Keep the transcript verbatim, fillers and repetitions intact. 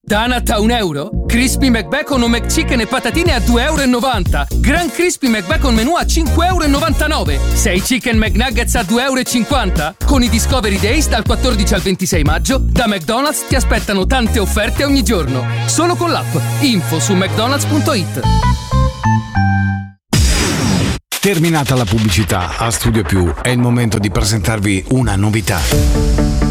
Tanat a un euro? Crispy McBacon o McChicken e patatine a due e novanta euro. Gran Crispy McBacon menù a cinque e novantanove euro. sei Chicken McNuggets a due e cinquanta euro. Con i Discovery Days dal quattordici al ventisei maggio, da McDonald's ti aspettano tante offerte ogni giorno. Solo con l'app. Info su mcdonalds punto it. Terminata la pubblicità, a Studio Più è il momento di presentarvi una novità.